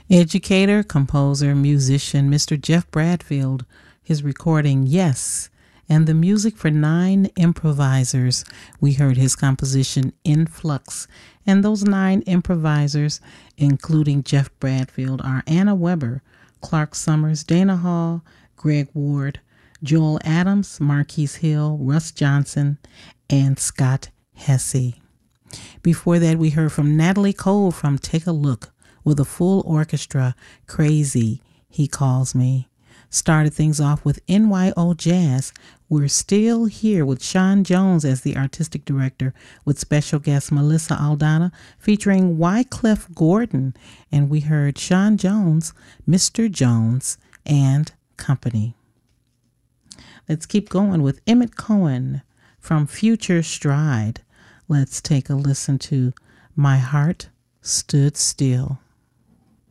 Educator, composer, musician, Mr. Jeff Bradfield, his recording Yes, and the music for 9 improvisers. We heard his composition Influx, and those 9 improvisers, including Jeff Bradfield, are Anna Weber, Clark Summers, Dana Hall, Greg Ward, Joel Adams, Marquise Hill, Russ Johnson, and Scott Hesse. Before that, we heard from Natalie Cole from Take a Look with a full orchestra, Crazy, He Calls Me. Started things off with NYO Jazz. We're still here with Sean Jones as the artistic director with special guest Melissa Aldana featuring Wycliffe Gordon. And we heard Sean Jones, Mr. Jones, and Company. Let's keep going with Emmett Cohen from Future Stride. Let's take a listen to My Heart Stood Still.